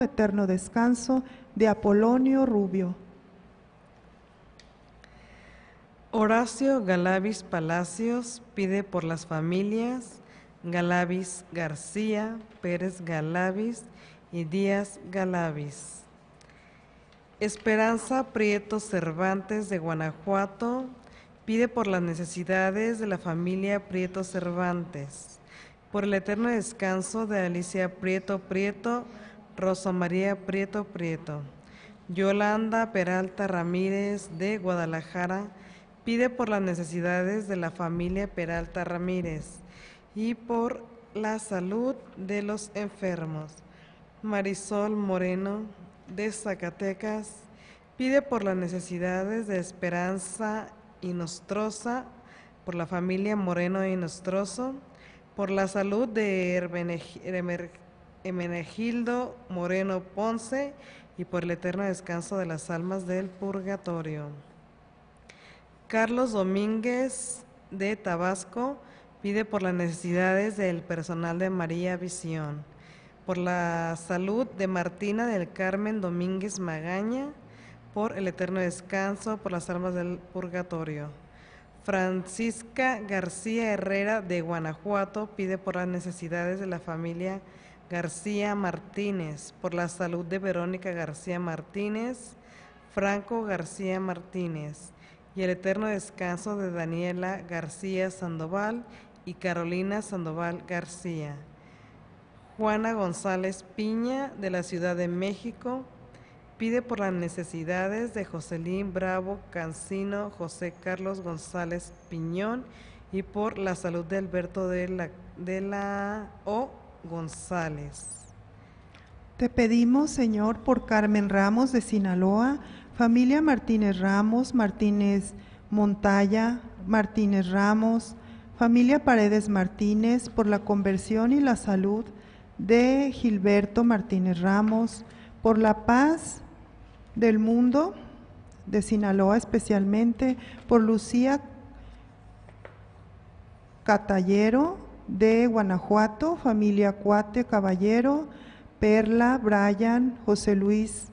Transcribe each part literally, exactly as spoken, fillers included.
eterno descanso de Apolonio Rubio. Horacio Galavis Palacios pide por las familias Galavis García, Pérez Galavis y Díaz Galavis. Esperanza Prieto Cervantes de Guanajuato pide por las necesidades de la familia Prieto Cervantes, por el eterno descanso de Alicia Prieto Prieto, Rosa María Prieto Prieto. Yolanda Peralta Ramírez de Guadalajara pide por las necesidades de la familia Peralta Ramírez y por la salud de los enfermos. Marisol Moreno de Zacatecas pide por las necesidades de Esperanza Inostroza, por la familia Moreno Inostrozo, por la salud de Hermenegildo Moreno Ponce y por el eterno descanso de las almas del purgatorio. Carlos Domínguez de Tabasco pide por las necesidades del personal de María Visión, por la salud de Martina del Carmen Domínguez Magaña, por el eterno descanso, por las almas del purgatorio. Francisca García Herrera de Guanajuato pide por las necesidades de la familia García Martínez, por la salud de Verónica García Martínez, Franco García Martínez y el eterno descanso de Daniela García Sandoval y Carolina Sandoval García. Juana González Piña de la Ciudad de México pide por las necesidades de Joselín Bravo Cancino, José Carlos González Piñón y por la salud de Alberto de la, de la O. González. Te pedimos, Señor, por Carmen Ramos de Sinaloa, familia Martínez Ramos, Martínez Montalla, Martínez Ramos, familia Paredes Martínez, por la conversión y la salud de Gilberto Martínez Ramos, por la paz del mundo de Sinaloa especialmente, por Lucía Catallero de Guanajuato, familia Cuate Caballero, Perla, Brian, José Luis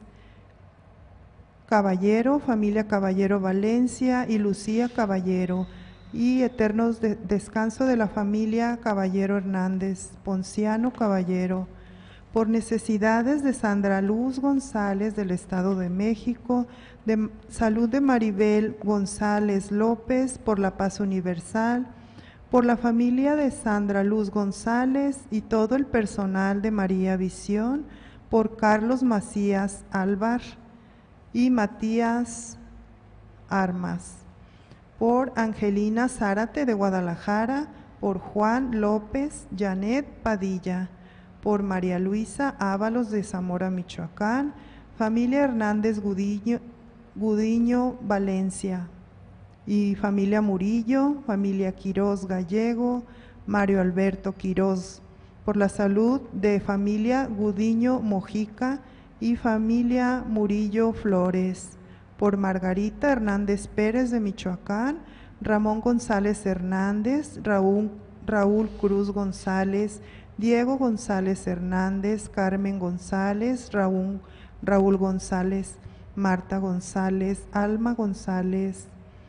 Caballero, familia Caballero Valencia y Lucía Caballero, y eternos de descanso de la familia Caballero Hernández, Ponciano Caballero, por necesidades de Sandra Luz González del Estado de México, de salud de Maribel González López, por la paz universal, por la familia de Sandra Luz González y todo el personal de María Visión, por Carlos Macías Álvar y Matías Armas, por Angelina Zárate de Guadalajara, por Juan López Janet Padilla, por María Luisa Ábalos de Zamora, Michoacán, familia Hernández Gudiño, Gudiño Valencia, y familia Murillo, familia Quirós Gallego, Mario Alberto Quirós, por la salud de familia Gudiño Mojica y familia Murillo Flores, por Margarita Hernández Pérez de Michoacán, Ramón González Hernández, Raúl, Raúl Cruz González, Diego González Hernández, Carmen González, Raúl, Raúl González, Marta González, Alma González,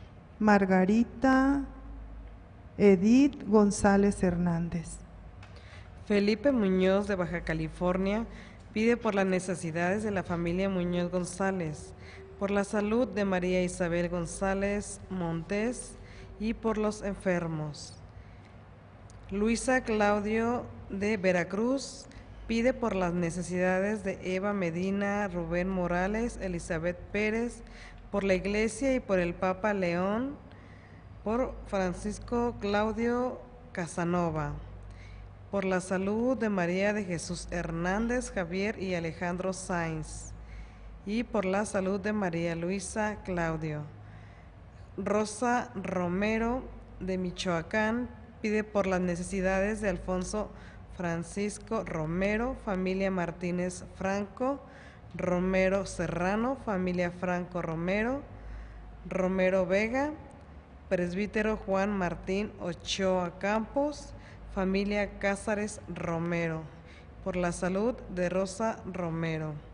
Margarita Edith González Hernández. Felipe Muñoz de Baja California pide por las necesidades de la familia Muñoz González, por la salud de María Isabel González Montes y por los enfermos. Luisa Claudio de Veracruz pide por las necesidades de Eva Medina, Rubén Morales, Elizabeth Pérez, por la Iglesia y por el Papa León, por Francisco Claudio Casanova, por la salud de María de Jesús Hernández Javier y Alejandro Sáenz, y por la salud de María Luisa Claudio. Rosa Romero de Michoacán pide por las necesidades de Alfonso Francisco Romero, familia Martínez Franco, Romero Serrano, familia Franco Romero, Romero Vega, presbítero Juan Martín Ochoa Campos, familia Cázares Romero, por la salud de Rosa Romero.